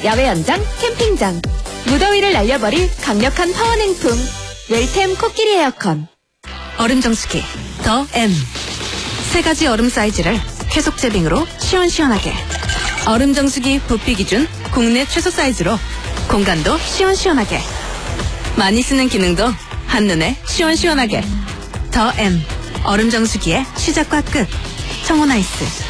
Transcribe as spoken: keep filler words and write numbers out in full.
야외 연장, 캠핑장, 무더위를 날려버릴 강력한 파워냉풍 웰템 코끼리 에어컨. 얼음 정수기 더 M. 세 가지 얼음 사이즈를 계속 제빙으로 시원시원하게. 얼음 정수기 부피 기준 국내 최소 사이즈로 공간도 시원시원하게. 많이 쓰는 기능도 한눈에 시원시원하게. 더 M. 얼음 정수기의 시작과 끝. 청혼아이스.